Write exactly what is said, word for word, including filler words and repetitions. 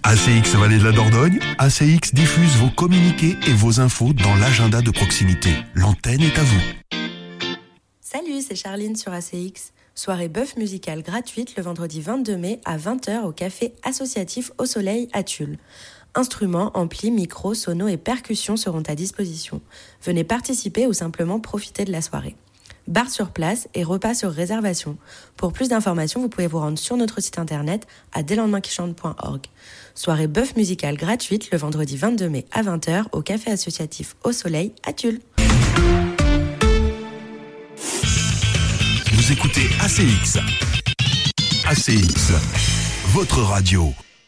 A C X Vallée de la Dordogne, A C X diffuse vos communiqués et vos infos dans l'agenda de proximité. L'antenne est à vous. Salut, c'est Charline sur A C X. Soirée bœuf musicale gratuite le vendredi vingt-deux mai à vingt heures au café associatif Au Soleil à Tulle. Instruments, amplis, micros, sonos et percussions seront à disposition. Venez participer ou simplement profiter de la soirée. Bar sur place et repas sur réservation. Pour plus d'informations, vous pouvez vous rendre sur notre site internet à deslendemayschantent point org. Soirée bœuf musicale gratuite le vendredi vingt-deux mai à vingt heures au café associatif Au Soleil à Tulle. Vous écoutez A C X. A C X, votre radio.